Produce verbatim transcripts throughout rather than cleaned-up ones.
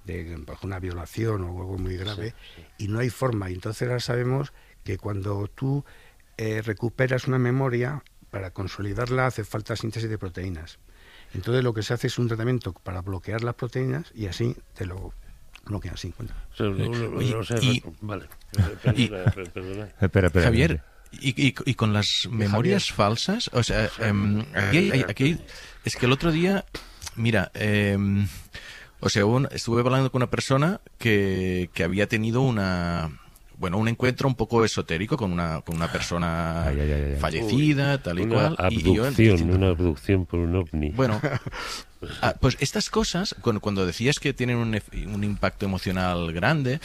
de por ejemplo, una violación o algo muy grave, sí, sí. y no hay forma. Y entonces ahora sabemos que cuando tú eh, recuperas una memoria, para consolidarla hace falta síntesis de proteínas. Entonces lo que se hace es un tratamiento para bloquear las proteínas y así te lo bloquean sin cuenta. O sea, Eh, uno- oye, o sea, y- vale, y- perdona, per- perdona. Espera, espera. Javier, y, y, y con las memorias Javier. falsas, o sea, em, aquí, hay, hay- aquí hay- es que el otro día, mira, em, o sea, un- estuve hablando con una persona que, que había tenido una, bueno, un encuentro un poco esotérico con una, con una persona Ay, ay, ay, ay. fallecida, tal y Una cual. y- y yo abducción, diciendo, una abducción por un ovni. bueno, ah, pues estas cosas, cuando, cuando decías que tienen un, ef- un impacto emocional grande,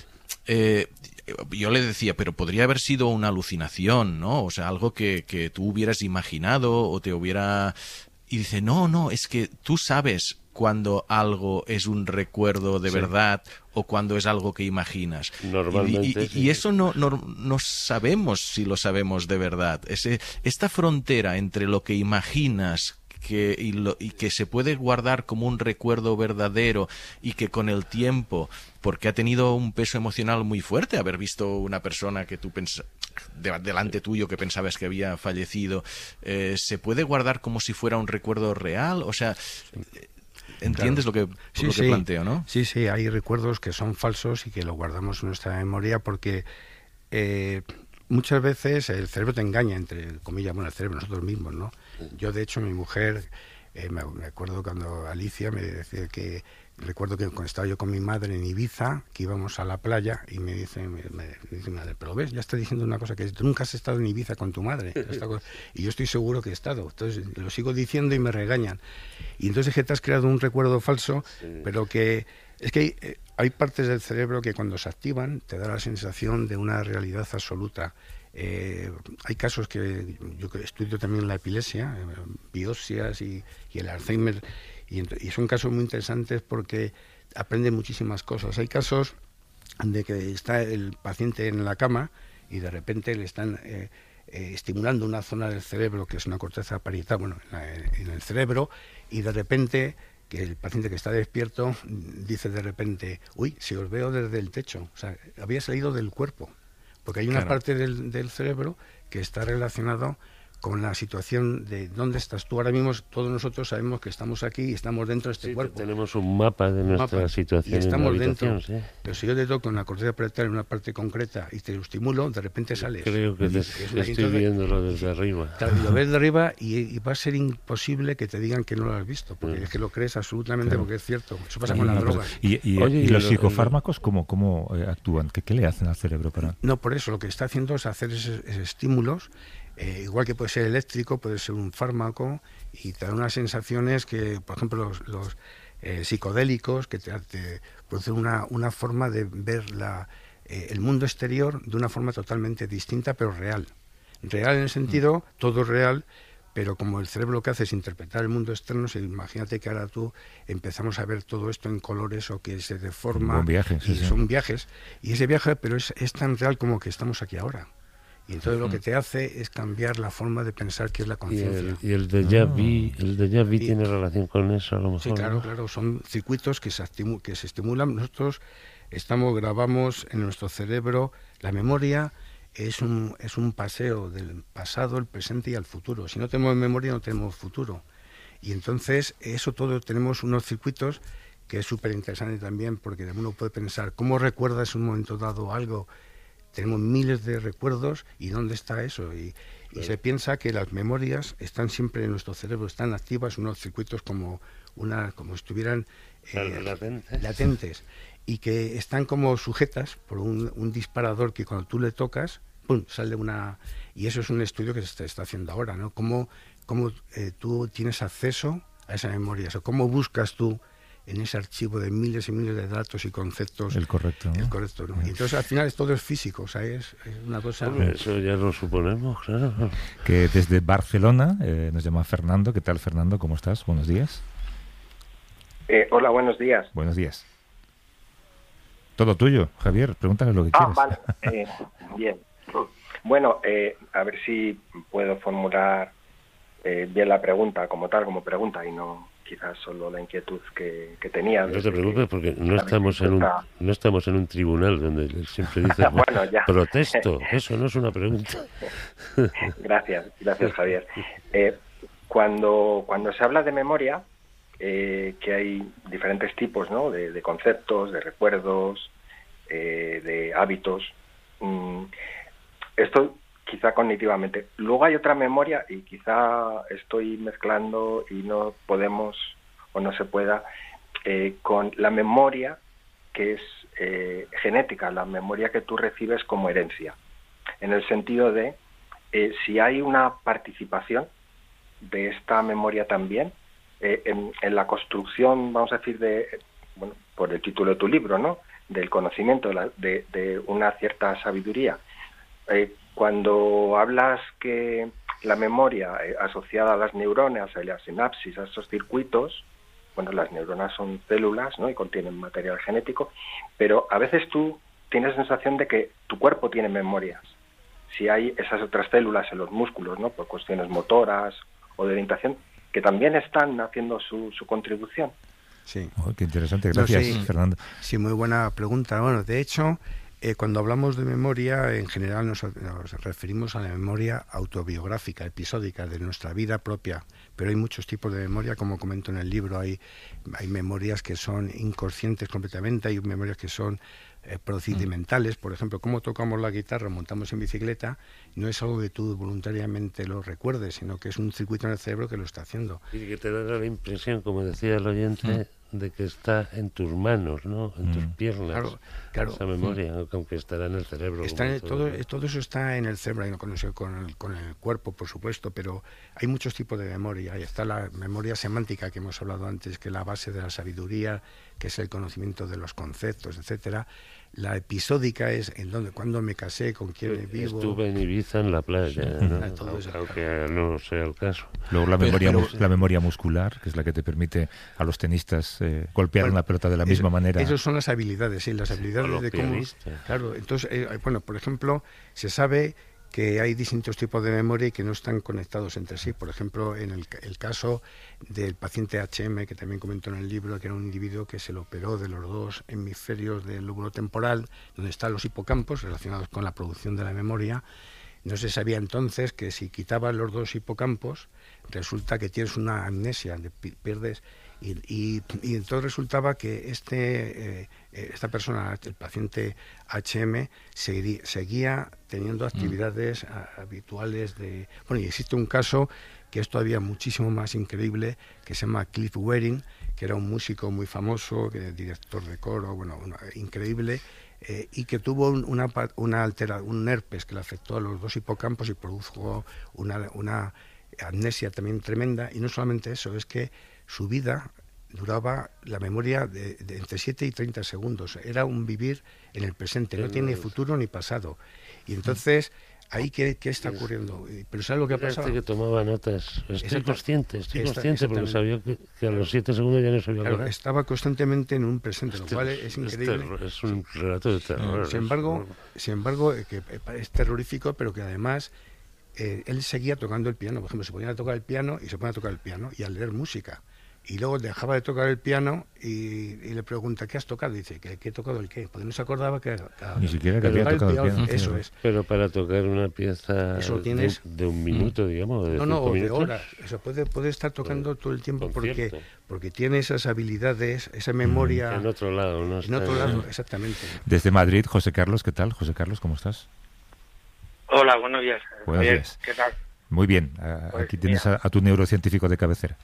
eh, yo le decía, pero podría haber sido una alucinación, ¿no? O sea, algo que, que tú hubieras imaginado o te hubiera... Y dice, no, no, es que tú sabes cuando algo es un recuerdo de Sí. verdad o cuando es algo que imaginas. Normalmente, Y, y- y- sí. y eso no, no, no sabemos si lo sabemos de verdad. Ese, esta frontera entre lo que imaginas que, y, lo, y que se puede guardar como un recuerdo verdadero y que con el tiempo, porque ha tenido un peso emocional muy fuerte, haber visto una persona que tú pensas de, delante tuyo que pensabas que había fallecido, eh, se puede guardar como si fuera un recuerdo real. O sea, ¿entiendes Claro. lo que, Sí, lo que sí. planteo, no? Sí, sí, hay recuerdos que son falsos y que lo guardamos en nuestra memoria porque eh, muchas veces el cerebro te engaña, entre comillas, bueno, el cerebro, nosotros mismos, ¿no? Yo, de hecho, mi mujer, eh, me, me acuerdo cuando Alicia me decía que, recuerdo que cuando estaba yo con mi madre en Ibiza, que íbamos a la playa, y me dice, me, me dice mi madre, pero ves, ya está diciendo una cosa, que tú nunca has estado en Ibiza con tu madre. Esta cosa. Y yo estoy seguro que he estado. Entonces lo sigo diciendo y me regañan. Y entonces es que te has creado un recuerdo falso, Sí. pero que es que hay, eh, hay partes del cerebro que cuando se activan te da la sensación de una realidad absoluta. Eh, hay casos que yo que estudio también la epilepsia, eh, biopsias y, y el Alzheimer, y, ent- y son casos muy interesantes porque aprenden muchísimas cosas. Hay casos de que está el paciente en la cama y de repente le están eh, eh, estimulando una zona del cerebro que es una corteza parietal, bueno, en, la- en el cerebro, y de repente que el paciente que está despierto dice de repente, uy, si os veo desde el techo, o sea, había salido del cuerpo, porque hay una Claro. parte del, del cerebro que está relacionado con la situación de dónde estás tú ahora mismo. Todos nosotros sabemos que estamos aquí y estamos dentro de este Sí, cuerpo. tenemos un mapa de nuestra Mapa, situación y estamos en la habitación, dentro. sí. Pero si yo te toco en la corteza parietal en una parte concreta y te lo estimulo, de repente sales. Creo que Y te- es una- estoy entonces- viéndolo desde arriba. Claro, y lo ves de arriba y, y va a ser imposible que te digan que no lo has visto, porque Mm. es que lo crees absolutamente, Claro. porque es cierto. Eso pasa Y, con las una cosa, drogas. y, y- Oye, y y los lo- psicofármacos, ¿cómo, cómo eh, actúan? ¿Qué, ¿Qué le hacen al cerebro para...? No, por eso lo que está haciendo es hacer esos, esos estímulos, eh, igual que puede ser eléctrico, puede ser un fármaco, y te da unas sensaciones que, por ejemplo, los, los eh, psicodélicos, que te, te producen una, una forma de ver la, eh, el mundo exterior de una forma totalmente distinta, pero real. Real en el sentido, todo es real, pero como el cerebro lo que hace es interpretar el mundo externo, si imagínate que ahora tú empezamos a ver todo esto en colores o que se deforma. Un viaje, sí, y sí. son viajes. Y ese viaje, pero es, es tan real como que estamos aquí ahora. Y entonces lo que te hace es cambiar la forma de pensar, que es la Y conciencia. el, y el déjà vu, el déjà vu Y- tiene relación con eso, a lo mejor. Sí, claro, ¿no? claro, son circuitos que se, estimu- que se estimulan. Nosotros estamos, grabamos en nuestro cerebro, la memoria es un, es un paseo del pasado, el presente y al futuro. Si no tenemos memoria, no tenemos futuro. Y entonces, eso todo, tenemos unos circuitos que es súper interesante también, porque uno puede pensar, ¿cómo recuerdas en un momento dado algo? Tenemos miles de recuerdos, ¿y dónde está eso? Y, y se piensa que las memorias están siempre en nuestro cerebro, están activas, unos circuitos como una como si estuvieran Claro, latentes. latentes, y que están como sujetas por un, un disparador que cuando tú le tocas, ¡pum!, sale una... Y eso es un estudio que se está, está haciendo ahora, ¿no? Cómo, cómo eh, tú tienes acceso a esa memoria, o sea, cómo buscas tú en ese archivo de miles y miles de datos y conceptos El correcto, ¿no? el correcto, ¿no? Y entonces al final todo es físico, o sea, es, es una cosa... Hombre, eso ya lo suponemos, claro. Que desde Barcelona eh, nos llama Fernando. ¿Qué tal, Fernando? ¿Cómo estás? Buenos días. Eh, hola, buenos días. Buenos días. Todo tuyo, Javier. Pregúntale lo que Ah, quieras. vale. Eh, bien. Bueno, eh, a ver si puedo formular eh, bien la pregunta como tal, como pregunta, y no quizás solo la inquietud que, que tenía. No te preocupes, porque no estamos en un no estamos en un tribunal donde siempre dices, bueno, ya. Protesto, eso no es una pregunta. Gracias, gracias Javier. Eh, cuando, cuando se habla de memoria, eh, que hay diferentes tipos, ¿no?, de, de conceptos, de recuerdos, eh, de hábitos, mmm, esto quizá cognitivamente. Luego hay otra memoria, y quizá estoy mezclando y no podemos o no se pueda, eh, con la memoria que es eh, genética, la memoria que tú recibes como herencia, en el sentido de eh, si hay una participación de esta memoria también eh, en, en la construcción, vamos a decir, de, bueno, por el título de tu libro, ¿no?, del conocimiento, de, la, de, de una cierta sabiduría. Eh, Cuando hablas que la memoria eh, asociada a las neuronas, a la sinapsis, a esos circuitos, bueno, las neuronas son células, ¿no?, y contienen material genético, pero a veces tú tienes la sensación de que tu cuerpo tiene memorias. Si hay esas otras células en los músculos, ¿no?, por cuestiones motoras o de orientación, que también están haciendo su, su contribución. Sí. Oh, qué interesante, gracias, no, sí, Fernando. Sí, muy buena pregunta. Bueno, de hecho, Eh, cuando hablamos de memoria, en general nos, nos referimos a la memoria autobiográfica, episódica, de nuestra vida propia. Pero hay muchos tipos de memoria, como comento en el libro. Hay, hay memorias que son inconscientes completamente, hay memorias que son eh, procedimentales. Por ejemplo, cómo tocamos la guitarra, montamos en bicicleta, no es algo que tú voluntariamente lo recuerdes, sino que es un circuito en el cerebro que lo está haciendo. Y que te da la impresión, como decía el oyente, mm. de que está en tus manos, ¿no?, en mm. tus piernas. Claro, claro. Esa memoria, mm. aunque estará en el cerebro. Está en, todo, todo, todo eso está en el cerebro, con, con, el, con el cuerpo, por supuesto, pero hay muchos tipos de memoria. Ahí está la memoria semántica que hemos hablado antes, que es la base de la sabiduría, que es el conocimiento de los conceptos, etcétera. La episódica es en donde, cuando me casé, con quién me vivo. Estuve en Ibiza en la playa, sí, ¿no? Aunque, aunque no sea el caso. Luego la memoria, pero, pero, la memoria muscular, que es la que te permite a los tenistas eh, golpear bueno, una pelota de la misma eso, manera. Esas son las habilidades, sí, las habilidades sí, de cómo. Claro, entonces, eh, bueno, por ejemplo, se sabe que hay distintos tipos de memoria y que no están conectados entre sí. Por ejemplo, en el, el caso del paciente H M, que también comento en el libro, que era un individuo que se lo operó de los dos hemisferios del lóbulo temporal, donde están los hipocampos relacionados con la producción de la memoria. No se sabía entonces que si quitabas los dos hipocampos, resulta que tienes una amnesia, pierdes... Y, y, y entonces resultaba que este, eh, esta persona, el paciente H M, seguiría, seguía teniendo actividades mm. habituales de... Bueno, y existe un caso que es todavía muchísimo más increíble, que se llama Cliff Wearing, que era un músico muy famoso, que director de coro, bueno, una, increíble, eh, y que tuvo un, una, una altera, un herpes que le afectó a los dos hipocampos y produjo una, una amnesia también tremenda. Y no solamente eso, es que su vida duraba, la memoria, de, de entre siete y treinta segundos. Era un vivir en el presente, no tiene futuro ni pasado. Y entonces, ahí, ¿qué, qué está ocurriendo? Pero ¿sabes lo que ha pasado? Este que tomaba notas. Estoy Exacto. consciente, estoy Esta, consciente, porque sabía que, que a los siete segundos ya no sabía claro, estaba constantemente en un presente, este, lo cual es increíble. Es, es un relato de terror. Sin embargo, sin embargo que es terrorífico, pero que además... Eh, él seguía tocando el piano. Por ejemplo, se ponía a tocar el piano y se ponía a tocar el piano y a leer música. Y luego dejaba de tocar el piano y, y le pregunta, ¿qué has tocado? Y dice, ¿qué, qué he tocado el qué? Porque no se acordaba que... que Ni siquiera que había tocado el piano. piano. Eso es. Pero para tocar una pieza Eso tienes... de, de un minuto, digamos, de No, no, o de minutos. horas. Eso puede, puede estar tocando todo el tiempo porque, porque tiene esas habilidades, esa memoria... En otro lado, ¿no? En otro lado, exactamente. Desde Madrid, José Carlos, ¿qué tal? José Carlos, ¿cómo estás? Hola, buenos días. Buenos Javier, días. ¿qué tal? Muy bien, uh, pues aquí tienes a, a tu neurocientífico de cabecera.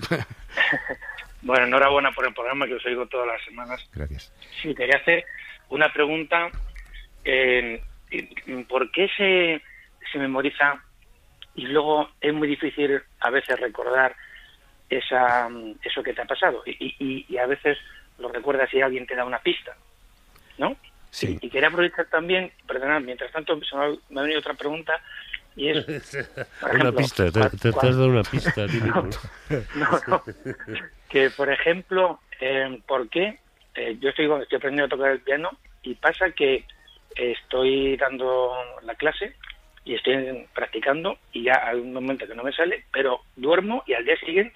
Bueno, enhorabuena por el programa, que os oigo todas las semanas. Gracias. Sí, quería hacer una pregunta. Eh, ¿Por qué se, se memoriza y luego es muy difícil a veces recordar esa eso que te ha pasado? Y, y, y a veces lo recuerdas si alguien te da una pista, ¿no? Sí. Y, y quería aprovechar también, perdonad, mientras tanto se me ha, me ha venido otra pregunta, y es... Por ejemplo, una pista, te, te, te has dado una pista. No, no, no. Que, por ejemplo, eh, ¿por qué? Eh, yo estoy, estoy aprendiendo a tocar el piano y pasa que estoy dando la clase y estoy practicando y ya hay un momento que no me sale, pero duermo y al día siguiente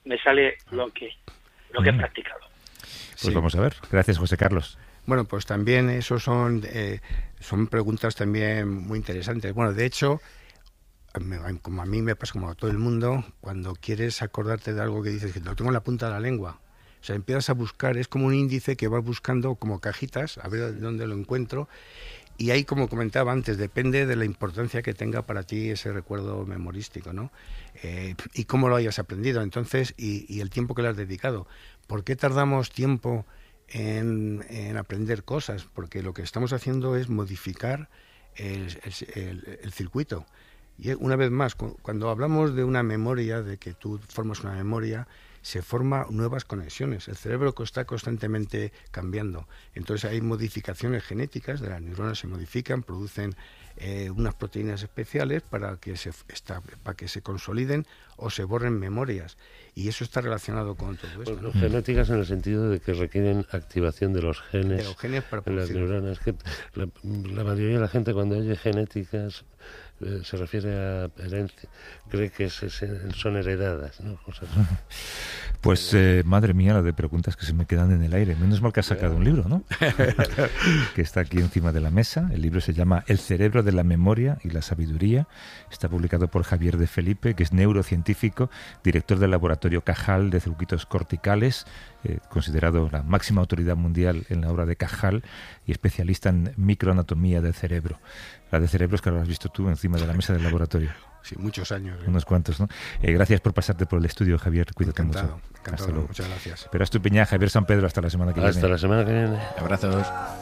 me sale lo que lo que mm. he practicado. Pues sí. Vamos a ver. Gracias, José Carlos. Bueno, pues también eso son eh, son preguntas también muy interesantes. Bueno, de hecho, como a mí me pasa, como a todo el mundo, cuando quieres acordarte de algo que dices que lo tengo en la punta de la lengua, o sea, empiezas a buscar, es como un índice que vas buscando como cajitas, a ver dónde lo encuentro, y ahí, como comentaba antes, depende de la importancia que tenga para ti ese recuerdo memorístico, ¿no? Eh, y cómo lo hayas aprendido, entonces, y, y el tiempo que le has dedicado. ¿Por qué tardamos tiempo en, en aprender cosas? Porque lo que estamos haciendo es modificar el, el, el, el circuito. Y una vez más, cuando hablamos de una memoria, de que tú formas una memoria, se forman nuevas conexiones. El cerebro está constantemente cambiando. Entonces hay modificaciones genéticas, de las neuronas se modifican, producen eh, unas proteínas especiales para que se esta, para que se consoliden o se borren memorias. Y eso está relacionado con todo esto. Bueno, ¿no? Genéticas en el sentido de que requieren activación de los genes, de los genes para en las neuronas. Que la, la mayoría de la gente, cuando oye genéticas, eh, se refiere a herencia, cree que es, es, son heredadas, ¿no? Cosas. Pues eh, madre mía, la de preguntas que se me quedan en el aire. Menos mal que has sacado un libro, ¿no? Que está aquí encima de la mesa. El libro se llama El cerebro de la memoria y la sabiduría. Está publicado por Javier de Felipe, que es neurocientífico, director del laboratorio Cajal de circuitos corticales, eh, considerado la máxima autoridad mundial en la obra de Cajal y especialista en microanatomía del cerebro. La de cerebros que ahora has visto tú encima de la mesa del laboratorio. Sí, muchos años. ¿eh? Unos cuantos, ¿no? Eh, gracias por pasarte por el estudio, Javier. Cuídate encantado, mucho. Encantado, hasta luego. Muchas gracias. Pero Estupiñá, Javier San Pedro, hasta la semana que hasta viene. Hasta la semana que viene. Abrazos.